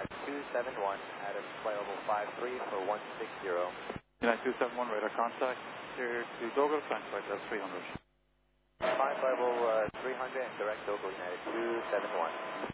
United 271, Adam flight level 53 for 160. United 271, radar contact, here to Dogo, climb flight level 300. Climb level 300 and direct Dogo United 271.